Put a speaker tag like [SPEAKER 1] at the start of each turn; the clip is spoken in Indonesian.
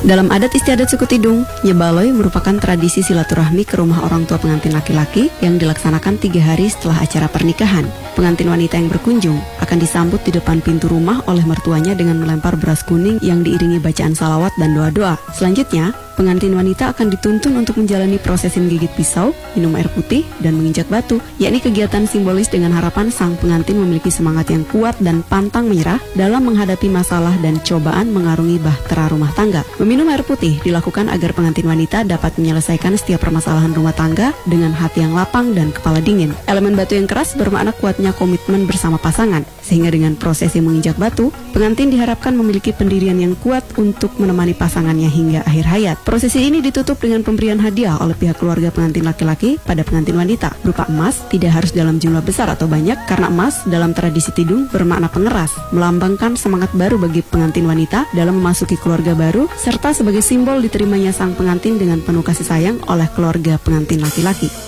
[SPEAKER 1] Dalam adat istiadat suku Tidung, Nyebaloi merupakan tradisi silaturahmi ke rumah orang tua pengantin laki-laki yang dilaksanakan 3 hari setelah acara pernikahan. Pengantin wanita yang berkunjung akan disambut di depan pintu rumah oleh mertuanya dengan melempar beras kuning yang diiringi bacaan salawat dan doa-doa. Selanjutnya, pengantin wanita akan dituntun untuk menjalani prosesi menggigit pisau, minum air putih, dan menginjak batu, yakni kegiatan simbolis dengan harapan sang pengantin memiliki semangat yang kuat dan pantang menyerah dalam menghadapi masalah dan cobaan mengarungi bahtera rumah tangga. Meminum air putih dilakukan agar pengantin wanita dapat menyelesaikan setiap permasalahan rumah tangga dengan hati yang lapang dan kepala dingin. Elemen batu yang keras bermakna kuatnya komitmen bersama pasangan, sehingga dengan prosesi menginjak batu, pengantin diharapkan memiliki pendirian yang kuat untuk menemani pasangannya hingga akhir hayat. Prosesi ini ditutup dengan pemberian hadiah oleh pihak keluarga pengantin laki-laki pada pengantin wanita, berupa emas, tidak harus dalam jumlah besar atau banyak, karena emas dalam tradisi Tidung bermakna pengeras, melambangkan semangat baru bagi pengantin wanita dalam memasuki keluarga baru, serta sebagai simbol diterimanya sang pengantin dengan penuh kasih sayang oleh keluarga pengantin laki-laki.